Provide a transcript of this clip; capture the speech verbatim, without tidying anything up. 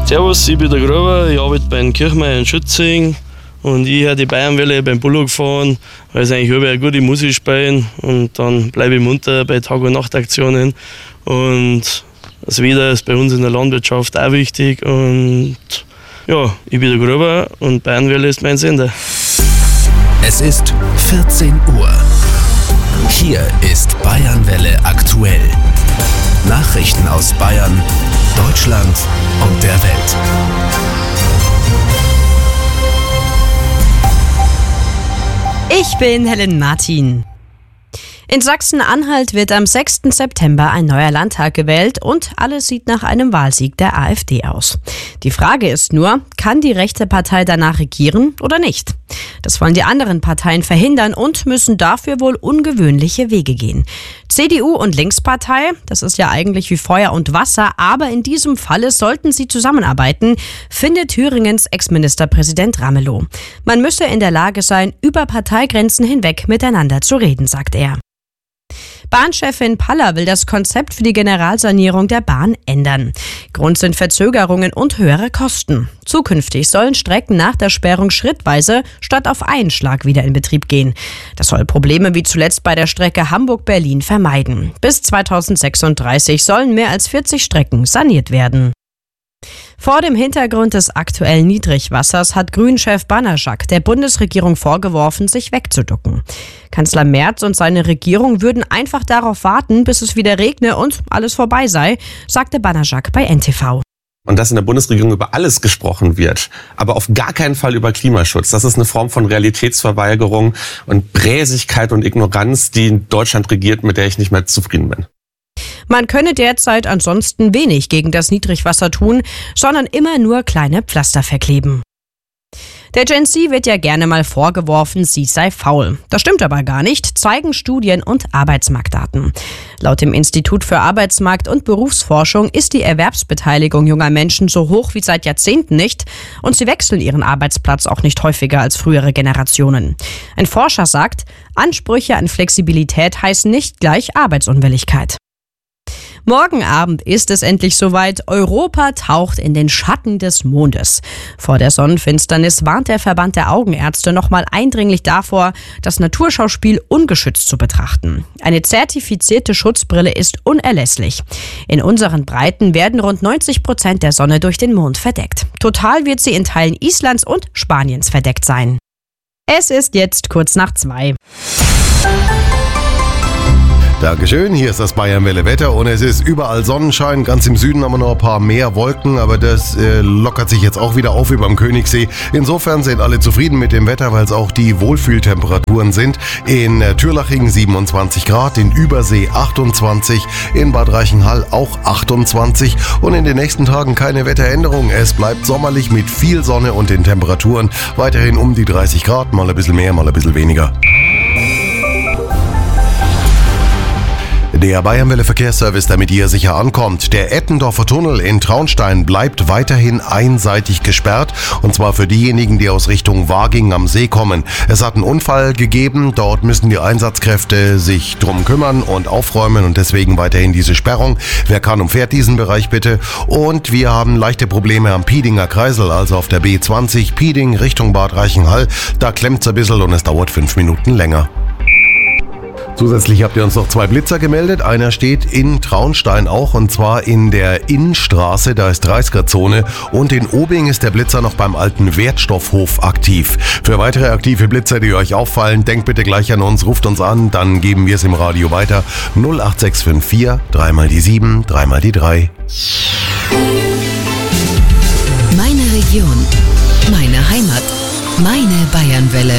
Servus, ich bin der Gruber, ich arbeite bei den Kirchmeier in Schützing und ich höre die Bayernwelle beim Bullock fahren, weil es eigentlich über eine gute Musik spielen und dann bleibe ich munter bei Tag- und Nachtaktionen und das Wetter ist bei uns in der Landwirtschaft auch wichtig und ja, ich bin der Gruber und Bayernwelle ist mein Sender. Es ist vierzehn Uhr. Hier ist Bayernwelle aktuell. Nachrichten aus Bayern, Deutschland und der Welt. Ich bin Helen Martin. In Sachsen-Anhalt wird am sechsten September ein neuer Landtag gewählt und alles sieht nach einem Wahlsieg der AfD aus. Die Frage ist nur, kann die rechte Partei danach regieren oder nicht? Das wollen die anderen Parteien verhindern und müssen dafür wohl ungewöhnliche Wege gehen. C D U und Linkspartei, das ist ja eigentlich wie Feuer und Wasser, aber in diesem Falle sollten sie zusammenarbeiten, findet Thüringens Ex-Ministerpräsident Ramelow. Man müsse in der Lage sein, über Parteigrenzen hinweg miteinander zu reden, sagt er. Bahnchefin Paller will das Konzept für die Generalsanierung der Bahn ändern. Grund sind Verzögerungen und höhere Kosten. Zukünftig sollen Strecken nach der Sperrung schrittweise statt auf einen Schlag wieder in Betrieb gehen. Das soll Probleme wie zuletzt bei der Strecke Hamburg-Berlin vermeiden. Bis zweitausendsechsunddreißig sollen mehr als vierzig Strecken saniert werden. Vor dem Hintergrund des aktuellen Niedrigwassers hat Grünen-Chef Banaszak der Bundesregierung vorgeworfen, sich wegzuducken. Kanzler Merz und seine Regierung würden einfach darauf warten, bis es wieder regne und alles vorbei sei, sagte Banaszak bei N T V. Und dass in der Bundesregierung über alles gesprochen wird, aber auf gar keinen Fall über Klimaschutz. Das ist eine Form von Realitätsverweigerung und Bräsigkeit und Ignoranz, die in Deutschland regiert, mit der ich nicht mehr zufrieden bin. Man könne derzeit ansonsten wenig gegen das Niedrigwasser tun, sondern immer nur kleine Pflaster verkleben. Der Gen Z wird ja gerne mal vorgeworfen, sie sei faul. Das stimmt aber gar nicht, zeigen Studien und Arbeitsmarktdaten. Laut dem Institut für Arbeitsmarkt- und Berufsforschung ist die Erwerbsbeteiligung junger Menschen so hoch wie seit Jahrzehnten nicht und sie wechseln ihren Arbeitsplatz auch nicht häufiger als frühere Generationen. Ein Forscher sagt, Ansprüche an Flexibilität heißen nicht gleich Arbeitsunwilligkeit. Morgen Abend ist es endlich soweit. Europa taucht in den Schatten des Mondes. Vor der Sonnenfinsternis warnt der Verband der Augenärzte nochmal eindringlich davor, das Naturschauspiel ungeschützt zu betrachten. Eine zertifizierte Schutzbrille ist unerlässlich. In unseren Breiten werden rund neunzig Prozent der Sonne durch den Mond verdeckt. Total wird sie in Teilen Islands und Spaniens verdeckt sein. Es ist jetzt kurz nach zwei. Dankeschön, hier ist das Bayernwelle Wetter und es ist überall Sonnenschein. Ganz im Süden haben wir noch ein paar mehr Wolken, aber das äh, lockert sich jetzt auch wieder auf über dem Königssee. Insofern sind alle zufrieden mit dem Wetter, weil es auch die Wohlfühltemperaturen sind. In äh, Türlaching siebenundzwanzig Grad, in Übersee achtundzwanzig, in Bad Reichenhall auch achtundzwanzig und in den nächsten Tagen keine Wetteränderung. Es bleibt sommerlich mit viel Sonne und den Temperaturen weiterhin um die dreißig Grad, mal ein bisschen mehr, mal ein bisschen weniger. Der Bayernwelle Verkehrsservice, damit ihr sicher ankommt. Der Ettendorfer Tunnel in Traunstein bleibt weiterhin einseitig gesperrt. Und zwar für diejenigen, die aus Richtung Waging am See kommen. Es hat einen Unfall gegeben. Dort müssen die Einsatzkräfte sich drum kümmern und aufräumen. Und deswegen weiterhin diese Sperrung. Wer kann, umfährt diesen Bereich bitte. Und wir haben leichte Probleme am Piedinger Kreisel, also auf der B zwanzig Pieding Richtung Bad Reichenhall. Da klemmt's ein bisschen und es dauert fünf Minuten länger. Zusätzlich habt ihr uns noch zwei Blitzer gemeldet. Einer steht in Traunstein auch und zwar in der Innenstraße, da ist dreißiger-Zone. Und in Obing ist der Blitzer noch beim alten Wertstoffhof aktiv. Für weitere aktive Blitzer, die euch auffallen, denkt bitte gleich an uns, ruft uns an, dann geben wir es im Radio weiter. null acht sechs fünf vier, dreimal die sieben, dreimal die drei. Meine Region, meine Heimat, meine Bayernwelle.